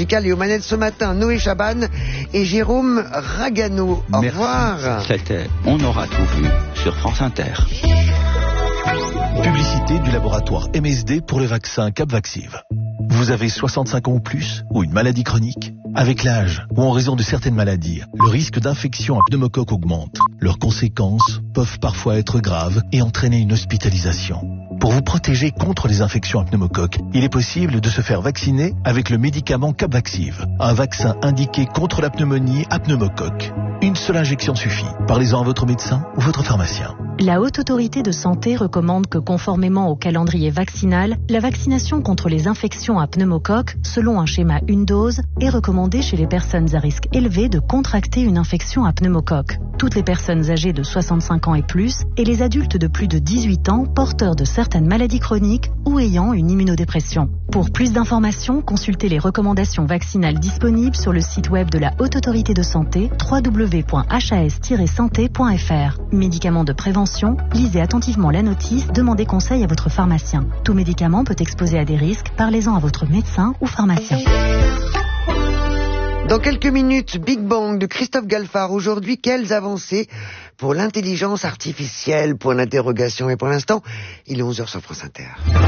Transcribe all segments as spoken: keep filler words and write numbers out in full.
musicale. Et aux manettes ce matin, Noé Chaban et Jérôme Ragano. Au Merci. revoir. C'était On aura tout vu sur France Inter. Publicité du laboratoire M S D pour le vaccin Capvaxive. Vous avez soixante-cinq ans ou plus, ou une maladie chronique? Avec l'âge, ou en raison de certaines maladies, le risque d'infection à pneumocoque augmente. Leurs conséquences peuvent parfois être graves et entraîner une hospitalisation. Pour vous protéger contre les infections à pneumocoque, il est possible de se faire vacciner avec le médicament Capvaxive, un vaccin indiqué contre la pneumonie à pneumocoque. Une seule injection suffit. Parlez-en à votre médecin ou votre pharmacien. La Haute Autorité de Santé recommande que, conformément au calendrier vaccinal, la vaccination contre les infections à pneumocoque, selon un schéma une dose, est recommandée chez les personnes à risque élevé de contracter une infection à pneumocoque. Toutes les personnes âgées de soixante-cinq ans et plus et les adultes de plus de dix-huit ans porteurs de certaines maladies chroniques ou ayant une immunodépression. Pour plus d'informations, consultez les recommandations vaccinales disponibles sur le site web de la Haute Autorité de Santé w w w point h a s tiret santé point f r. Médicaments de prévention, lisez attentivement la notice, demandez conseil à votre pharmacien. Tout médicament peut exposer à des risques, parlez-en à votre médecin ou pharmacien. Dans quelques minutes, Big Bang de Christophe Galfard. Aujourd'hui, quelles avancées pour l'intelligence artificielle? Point d'interrogation. Et pour l'instant, il est onze heures sur France Inter.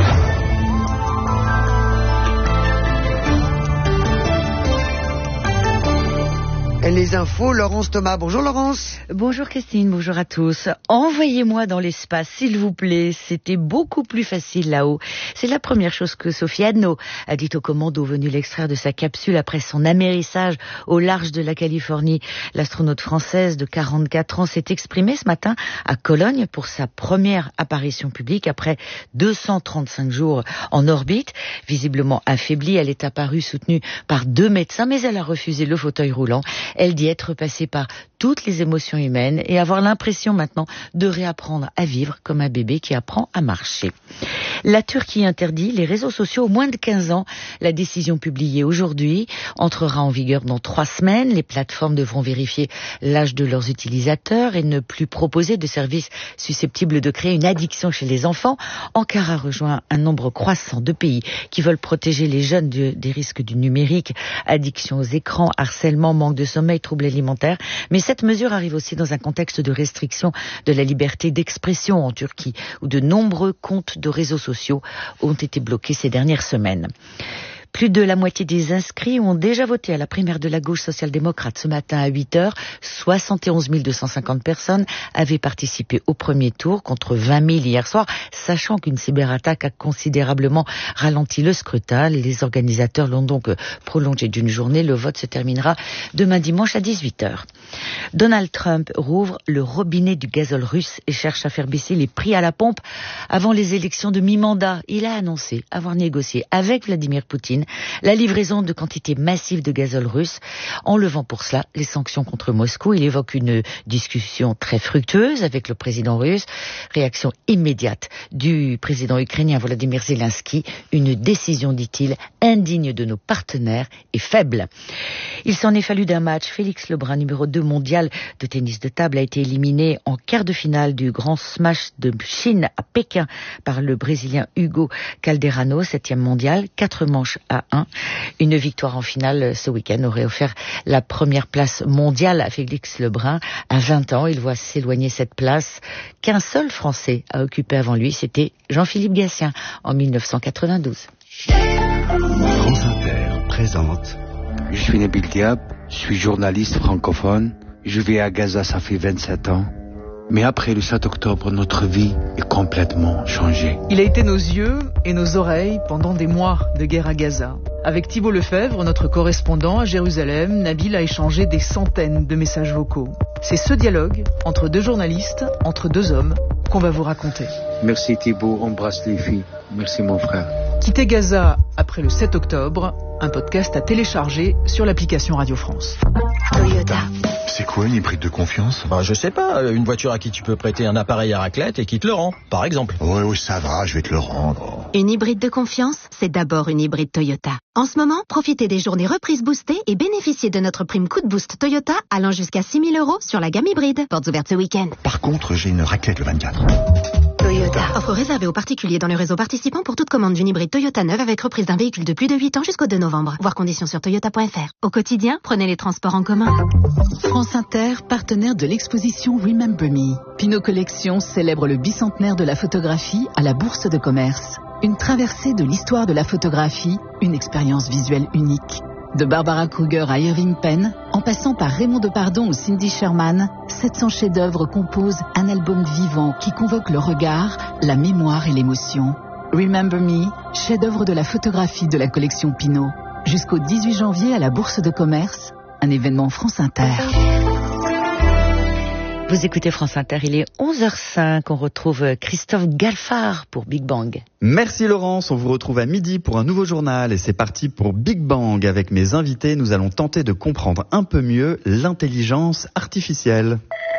Les infos, Laurence Thomas. Bonjour Laurence. Bonjour Christine, bonjour à tous. Envoyez-moi dans l'espace, s'il vous plaît. C'était beaucoup plus facile là-haut. C'est la première chose que Sophie Adno a dit au commando venu l'extraire de sa capsule après son amérissage au large de la Californie. L'astronaute française de quarante-quatre ans s'est exprimée ce matin à Cologne pour sa première apparition publique après deux cent trente-cinq jours en orbite. Visiblement affaiblie, elle est apparue soutenue par deux médecins, mais elle a refusé le fauteuil roulant. Elle dit être passée par toutes les émotions humaines et avoir l'impression maintenant de réapprendre à vivre comme un bébé qui apprend à marcher. La Turquie interdit les réseaux sociaux aux moins de quinze ans. La décision publiée aujourd'hui entrera en vigueur dans trois semaines. Les plateformes devront vérifier l'âge de leurs utilisateurs et ne plus proposer de services susceptibles de créer une addiction chez les enfants. Ankara rejoint un nombre croissant de pays qui veulent protéger les jeunes de, des risques du numérique, addiction aux écrans, harcèlement, manque de sommeil, troubles alimentaires. Mais cette mesure arrive aussi dans un contexte de restriction de la liberté d'expression en Turquie, où de nombreux comptes de réseaux sociaux ont été bloqués ces dernières semaines. Plus de la moitié des inscrits ont déjà voté à la primaire de la gauche social-démocrate ce matin à huit heures. soixante et onze mille deux cent cinquante personnes avaient participé au premier tour contre vingt mille hier soir, sachant qu'une cyberattaque a considérablement ralenti le scrutin. Les organisateurs l'ont donc prolongé d'une journée. Le vote se terminera demain dimanche à dix-huit heures. Donald Trump rouvre le robinet du gazole russe et cherche à faire baisser les prix à la pompe avant les élections de mi-mandat. Il a annoncé avoir négocié avec Vladimir Poutine la livraison de quantités massives de gazole russe, en levant pour cela les sanctions contre Moscou. Il évoque une discussion très fructueuse avec le président russe. Réaction immédiate du président ukrainien Volodymyr Zelensky. Une décision, dit-il, indigne de nos partenaires et faible. Il s'en est fallu d'un match. Félix Lebrun, numéro deux mondial de tennis de table, a été éliminé en quart de finale du Grand Smash de Chine à Pékin par le Brésilien Hugo Calderano, septième mondial, quatre manches à un. Une victoire en finale ce week-end aurait offert la première place mondiale à Félix Lebrun. À vingt ans, il voit s'éloigner cette place qu'un seul Français a occupé avant lui, c'était Jean-Philippe Gatien en mille neuf cent quatre-vingt-douze. France Inter présente. Je suis Nabil Diab, je suis journaliste francophone, je vis à Gaza, ça fait vingt-sept ans. Mais après le sept octobre, notre vie est complètement changée. Il a été nos yeux et nos oreilles pendant des mois de guerre à Gaza. Avec Thibault Lefebvre, notre correspondant à Jérusalem, Nabil a échangé des centaines de messages vocaux. C'est ce dialogue entre deux journalistes, entre deux hommes, qu'on va vous raconter. Merci Thibault, embrasse les filles. Merci mon frère. Quitter Gaza après le sept octobre, un podcast à télécharger sur l'application Radio France. Toyota. C'est quoi une hybride de confiance? Bah, je sais pas, une voiture à qui tu peux prêter un appareil à raclette et qui te le rend, par exemple. Oui, oui, ça va, je vais te le rendre. Une hybride de confiance, c'est d'abord une hybride Toyota. En ce moment, profitez des journées reprises boostées et bénéficiez de notre prime coup de boost Toyota allant jusqu'à six mille euros sur la gamme hybride. Portes ouvertes ce week-end. Par contre, j'ai une raclette le vingt-quatre. Toyota. Toyota. Offre réservée aux particuliers dans le réseau participant pour toute commande d'une hybride Toyota neuve avec reprise d'un véhicule de plus de huit ans jusqu'au deux novembre. Voir conditions sur toyota point f r. Au quotidien, prenez les transports en commun. France Inter, partenaire de l'exposition Remember Me. Pinot Collection célèbre le bicentenaire de la photographie à la Bourse de Commerce. Une traversée de l'histoire de la photographie, une expérience visuelle unique. De Barbara Kruger à Irving Penn, en passant par Raymond Depardon ou Cindy Sherman, sept cents chefs-d'œuvre composent un album vivant qui convoque le regard, la mémoire et l'émotion. Remember Me, chef-d'œuvre de la photographie de la collection Pinot. Jusqu'au dix-huit janvier à la Bourse de Commerce, un événement France Inter. Vous écoutez France Inter, il est onze heures cinq, on retrouve Christophe Galfard pour Big Bang. Merci Laurence, on vous retrouve à midi pour un nouveau journal et c'est parti pour Big Bang. Avec mes invités, nous allons tenter de comprendre un peu mieux l'intelligence artificielle.